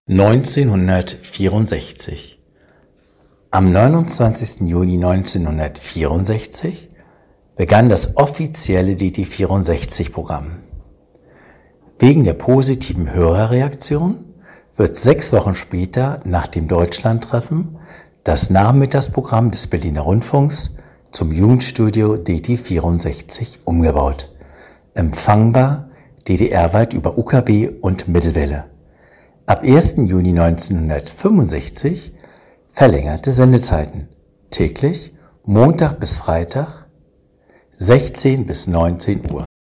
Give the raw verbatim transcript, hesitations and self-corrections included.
neunzehnhundertvierundsechzig. Am neunundzwanzigsten Juni neunzehnhundertvierundsechzig begann das offizielle D T vierundsechzig-Programm. Wegen der positiven Hörerreaktion wird sechs Wochen später nach dem Deutschlandtreffen das Nachmittagsprogramm des Berliner Rundfunks zum Jugendstudio D T vierundsechzig umgebaut. Empfangbar D D R-weit über U K W und Mittelwelle. Ab ersten Juni neunzehnhundertfünfundsechzig verlängerte Sendezeiten, täglich Montag bis Freitag, sechzehn bis neunzehn Uhr.